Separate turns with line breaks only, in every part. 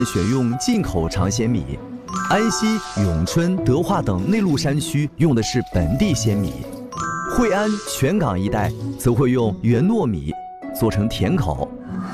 选用进口长鲜米，安溪、永春、德化等内陆山区用的是本地鲜米，惠安、全港一带则会用原糯米做成甜口。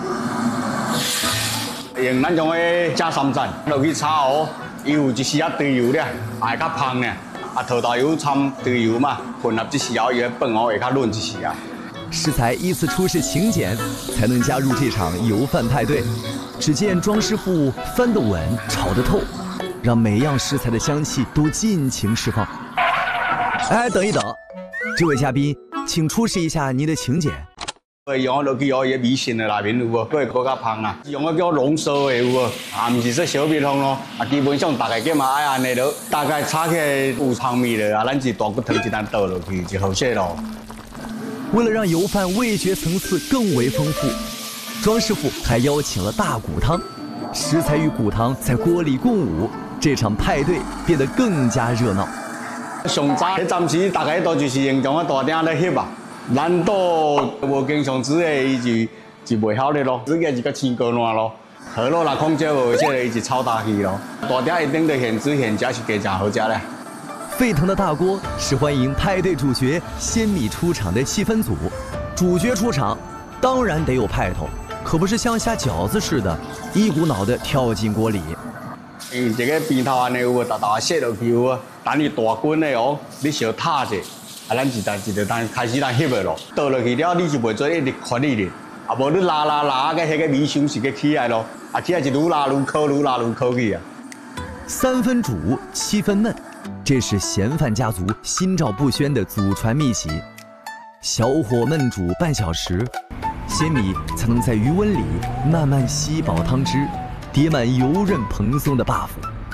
用咱种个加三层落去炒哦，伊有一丝肥油咧，会较香咧。土豆油掺肥油嘛，混合一时后，伊个饭哦会较润一时啊。
食材依次出示请柬，才能加入这场油饭派对。只见庄师傅翻得稳，炒得透，让每样食材的香气都尽情释放。哎，等一等，这位嘉宾，请出示一下您的请柬。
用落去哦，伊味性的内面有无？佫会更较香啊！用个叫浓缩的有无？唔是说小米汤咯，基本上大概计嘛爱安尼咯，大概炒起来有汤味了，咱一大骨汤一单倒落去就好食咯。
为了让油饭味觉层次更为丰富，庄师傅还邀请了大骨汤，食材与骨汤在锅里共舞，这场派对变得更加热闹。
上早暂时大家都就是用种个大鼎咧翕啊，咱都无经常煮的，伊就袂晓咧咯，这个就较青高烂咯。好咯，若控制无，这个伊就炒大去咯。大鼎一定得现煮现食是加真好食咧。
沸腾的大锅是欢迎派对主角鲜米出场的气氛组，主角出场，当然得有派头，可不是像下饺子似的，一股脑的跳进锅里。
这个边头安尼有无，大大卸落去有无？等伊大滚的哦，你小塌者，咱一直当开始咱翕的咯，倒落去了，你就袂做一直宽哩哩，无你拉个迄个米香是个起来咯，起来就愈拉愈烤，愈拉愈烤去啊。
3分煮7分焖。 这是咸饭家族心照不宣的祖传秘籍，小火焖煮半小时，鲜米才能在余温里慢慢吸饱汤汁，叠满油润蓬松的 buff。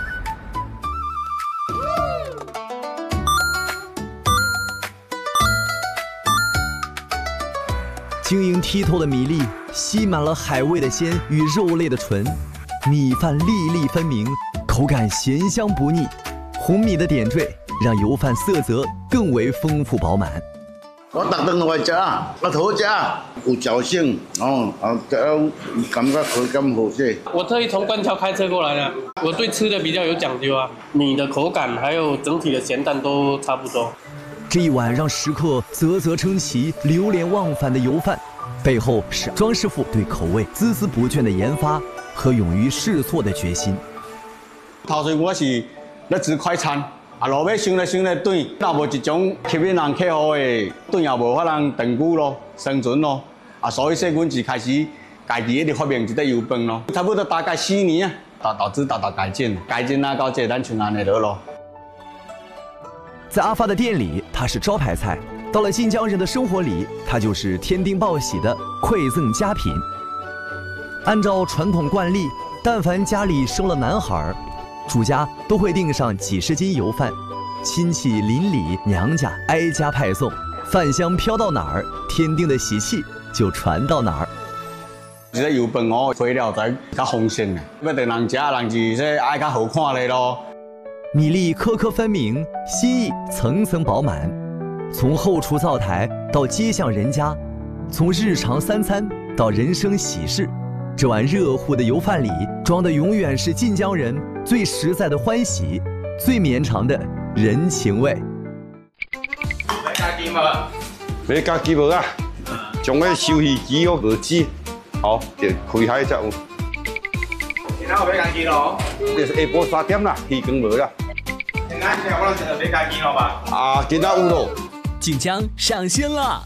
晶莹剔透的米粒吸满了海味的鲜与肉类的纯，米饭粒粒分明，口感咸香不腻。 红米的点缀让油饭色泽更为丰富饱满。
我特登来食，我好食，有嚼性，感觉口感好些。
我特意从官桥开车过来的，我对吃的比较有讲究啊，米的口感还有整体的咸淡都差不多。
这一碗让食客啧啧称奇、流连忘返的油饭，背后是庄师傅对口味孜孜不倦的研发和勇于试错的决心。
头先我是。 咧煮快餐，落尾想咧炖，若无一种吸引人客户的炖，也无法通长久咯，生存咯。所以说，阮就开始家己一直发明一个油饭咯，差不多大概4年啊，导致改进啊，到这咱像安尼咯。
在阿发的店里，它是招牌菜；到了晋江人的生活里，它就是天丁报喜的馈赠佳品。按照传统惯例，但凡家里生了男孩， 主家都会订上几十斤油饭，亲戚邻里娘家挨家派送，饭香飘到哪儿，天丁的喜气就传到哪儿。
这个油饭哦，配料才较丰盛啊，要等人食，人就说爱较好看咧咯。
米粒颗颗分明，心意层层饱满。从后厨灶台到街巷人家，从日常3餐到人生喜事，这碗热乎的油饭里装的永远是晋江人 最实在的欢喜，最绵长的人情味。
要加鸡毛？
要加鸡毛啊！将个收鱼机哦过煮，好，就开海才有。
然后要加鸡咯？
就是下晡3点啦，鱼羹无啦。
现在我们要加鸡咯吧？
啊，今仔有咯。
晋江上线了！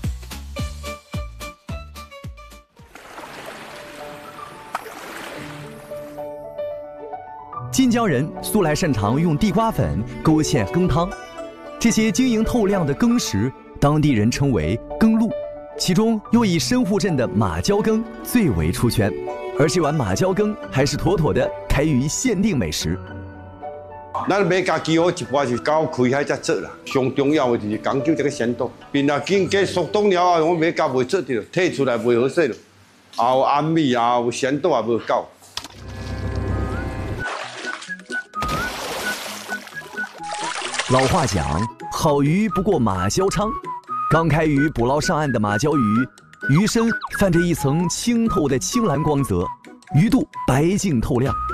晋江人素来擅长用地瓜粉勾芡羹汤，这些晶莹透亮的羹食，当地人称为羹露，其中又以深户镇的马椒羹最为出圈，而这碗马椒羹还是妥妥的开鱼限定美食。
咱买家己哦，一般是到开海才做啦。上重要的就是讲究这个鲜度，变啊紧加速冻了啊，我买家袂做着，摕出来袂好势咯，有暗味啊，有鲜度也无够。
老话讲，好鱼不过马椒昌。刚开渔捕捞上岸的马鲛鱼，鱼身泛着一层清透的青蓝光泽，鱼肚白净透亮，